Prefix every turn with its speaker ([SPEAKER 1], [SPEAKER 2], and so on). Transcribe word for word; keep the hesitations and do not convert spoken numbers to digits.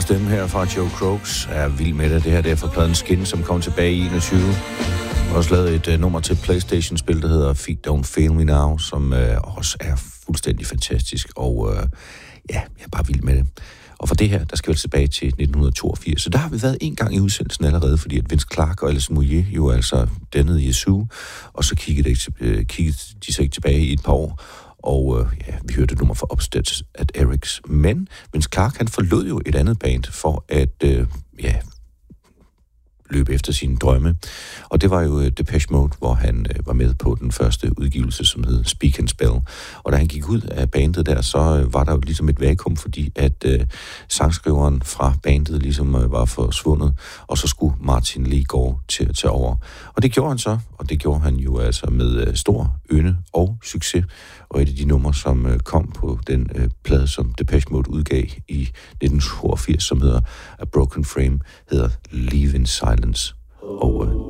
[SPEAKER 1] stemme her fra Joe Croaks er vild med det. Det her det er fra pladen Skin, som kom tilbage i enogtyve. Også lavet et uh, nummer til PlayStation-spil, der hedder Feet Don't Fail Me Now, som uh, også er fuldstændig fantastisk. Og uh, ja, jeg er bare vild med det. Og for det her, der skal vi tilbage til nitten toogfirs. Så der har vi været en gang i udsendelsen allerede, fordi at Vince Clarke og Alison Moyet jo altså dannede Yazoo, og så kiggede de, uh, kiggede de så ikke tilbage i et par år. Og øh, ja, vi hørte et nummer fra Upstead at Erics. Men Vince Clarke, han forlod jo et andet band for at øh, ja, løbe efter sine drømme. Og det var jo uh, Depeche Mode, hvor han øh, var med på den første udgivelse, som hed Speak and Spell. Og da han gik ud af bandet der, så øh, var der jo ligesom et vakuum, fordi at øh, sangskriveren fra bandet ligesom øh, var forsvundet, og så skulle Martin Lee gå til at tage over. Og det gjorde han så, og det gjorde han jo altså med øh, stor ynde og succes. Og et af de numre, som øh, kom på den øh, plade, som Depeche Mode udgav i nitten toogfirs, som hedder A Broken Frame, hedder Leave in Silence. Og øh,